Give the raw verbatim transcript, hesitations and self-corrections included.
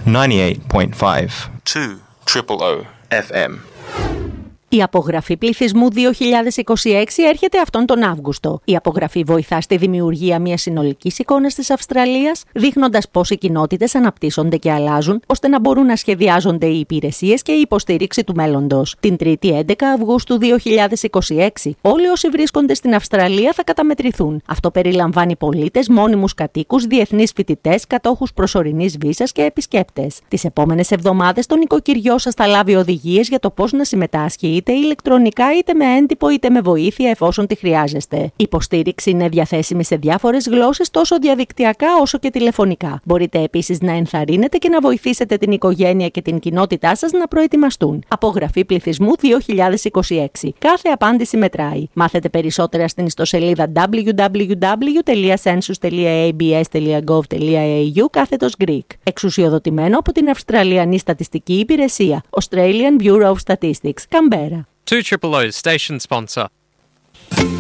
ninety-eight point five. two triple O F M. Η απογραφή πληθυσμού δύο χιλιάδες είκοσι έξι έρχεται αυτόν τον Αύγουστο. Η απογραφή βοηθά στη δημιουργία μιας συνολικής εικόνας της Αυστραλίας, δείχνοντας πώς οι κοινότητες αναπτύσσονται και αλλάζουν, ώστε να μπορούν να σχεδιάζονται οι υπηρεσίες και η υποστήριξη του μέλλοντος. Την Τρίτη έντεκα Αυγούστου δύο χιλιάδες είκοσι έξι, όλοι όσοι βρίσκονται στην Αυστραλία θα καταμετρηθούν. Αυτό περιλαμβάνει πολίτες, μόνιμους κατοίκους, διεθνείς φοιτητές, κατόχους προσωρινής βίζας και επισκέπτες. Τις επόμενες εβδομάδες το νοικοκυριό σας θα λάβει οδηγίες για το πώς να συμμετάσχει, είτε ηλεκτρονικά είτε με έντυπο είτε με βοήθεια εφόσον τη χρειάζεστε. Η υποστήριξη είναι διαθέσιμη σε διάφορες γλώσσες τόσο διαδικτυακά όσο και τηλεφωνικά. Μπορείτε επίσης να ενθαρρύνετε και να βοηθήσετε την οικογένεια και την κοινότητά σας να προετοιμαστούν. Απογραφή πληθυσμού δύο χιλιάδες είκοσι έξι. Κάθε απάντηση μετράει. Μάθετε περισσότερα στην ιστοσελίδα double-u double-u double-u τελεία census τελεία a b s τελεία gov τελεία a u κάθετος Greek. Εξουσιοδοτημένο από την Αυστραλιανή Στατιστική Υπηρεσία. Australian Bureau of Statistics. Καμπέρα. two triple O's station sponsor.